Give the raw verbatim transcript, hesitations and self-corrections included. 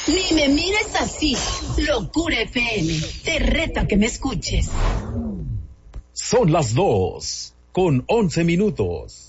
Ni me mires así. Locura F M. Te reto a que me escuches. Son las dos, con once minutos.